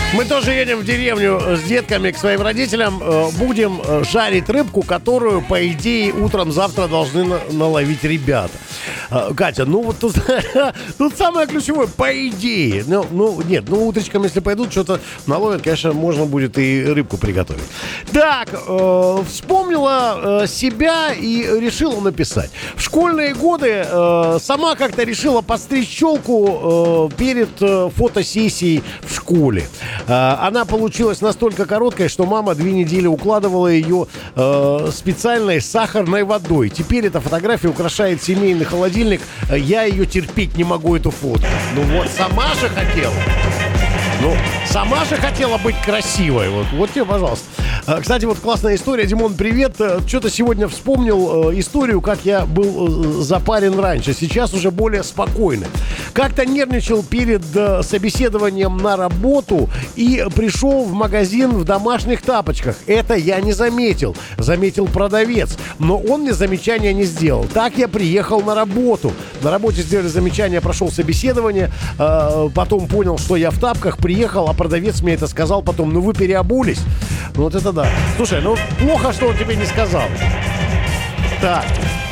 Мы тоже едем в деревню с детками к своим родителям. Будем жарить рыбку, которую, по идее, утром завтра должны наловить ребята. Катя, ну вот тут, тут самое ключевое, по идее. Нет, утречком, если пойдут, что-то наловят, конечно, можно будет и рыбку приготовить. Так, вспомнила себя и решила написать. В школьные годы сама как-то решила подстричь челку перед фотосессией в школе. Она получилась настолько короткой, что мама 2 недели укладывала ее специальной сахарной водой. Теперь эта фотография украшает семейный холодильник. Я ее терпеть не могу, эту фотку. Ну вот, сама же хотела. Ну, сама же хотела быть красивой. Вот тебе, пожалуйста. Кстати, вот классная история. Димон, привет. Что-то сегодня вспомнил историю, как я был запарен раньше. Сейчас уже более спокойно. Как-то нервничал перед собеседованием на работу и пришел в магазин в домашних тапочках. Это я не заметил. Заметил продавец. Но он мне замечания не сделал. Так я приехал на работу. На работе сделали замечание, прошел собеседование. Потом понял, что я в тапках. Приехал, а продавец мне это сказал потом. Ну, вы переобулись. Ну, вот это да. Слушай, ну, плохо, что он тебе не сказал. Так.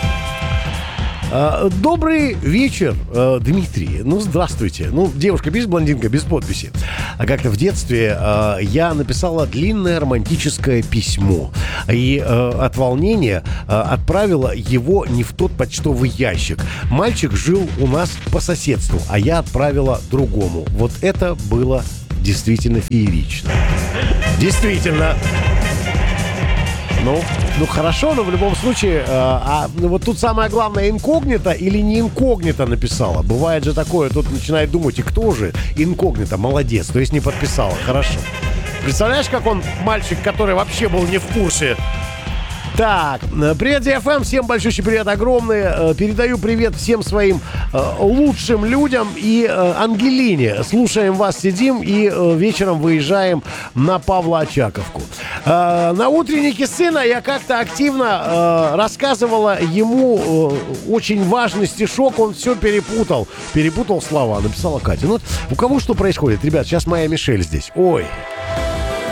Добрый вечер, Дмитрий. Ну, здравствуйте. Ну, девушка без блондинка, без подписи. А как-то в детстве я написала длинное романтическое письмо. И от волнения отправила его не в тот почтовый ящик. Мальчик жил у нас по соседству, а я отправила другому. Вот это было действительно феерично. Действительно. Ну хорошо, но в любом случае, вот тут самое главное, инкогнито или не инкогнито написала. Бывает же такое, тут начинает думать, и кто же инкогнито, молодец, то есть не подписала, хорошо. Представляешь, как он, мальчик, который вообще был не в курсе. Так, привет, DFM, всем большущий привет огромный. Передаю привет всем своим лучшим людям и Ангелине. Слушаем вас, сидим и вечером выезжаем на Павла Очаковку. На утреннике сына я как-то активно рассказывала ему очень важный стишок, он все перепутал слова, написала Катя. Ну, у кого что происходит? Ребят, сейчас моя Мишель здесь. Ой.